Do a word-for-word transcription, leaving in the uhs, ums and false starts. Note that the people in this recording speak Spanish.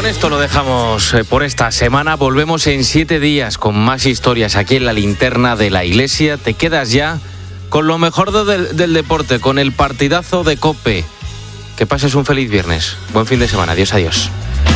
con esto lo dejamos por esta semana. Volvemos en siete días con más historias aquí en la Linterna de la Iglesia. Te quedas ya con lo mejor de, del, del deporte, con el partidazo de COPE. Que pases un feliz viernes. Buen fin de semana. Adiós, adiós.